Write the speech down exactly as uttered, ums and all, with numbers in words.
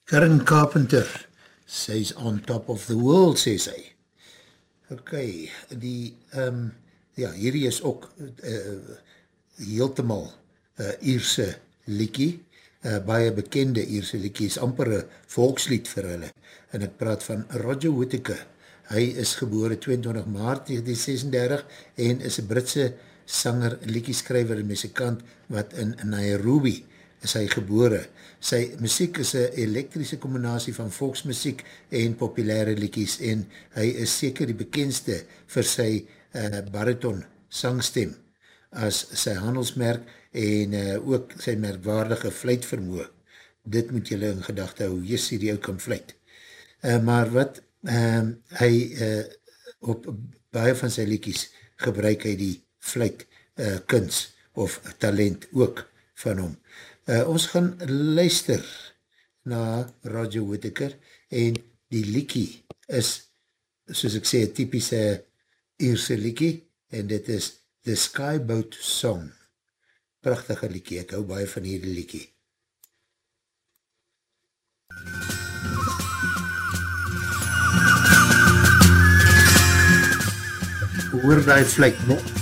Karen Carpenter, sy's on top of the world, sê sy. Ok, die, um, ja, hierdie is ook uh, heeltemal uh, Ierse liedjie, uh, baie bekende Ierse liedjie, is amper een volkslied vir hulle, en ek praat van Roger Whittaker. Hy is gebore tweeëntwintig maart negentien sesendertig en is een Britse sanger, liedjeskrywer en muzikant wat in Nairobi is hy gebore. Sy muziek is een elektrische combinatie van volksmuziek en populaire liedjies en hy is seker die bekendste vir sy uh, bariton sangstem as sy handelsmerk en uh, ook sy merkwaardige fluitvermoë. Dit moet julle in gedachte hou, jessie die ou kan fluit. Uh, maar wat uh, hy uh, op baie van sy liedjies gebruik hy die fluit uh, kuns of talent ook van hom. Uh, ons gaan luister na Roger Whittaker en die liedjie is, soos ek sê, een typische Ierse liedjie en dit is The Skyboat Song. Prachtige liedjie, ek hou baie van hierdie liedjie. Hoor die fluit nog?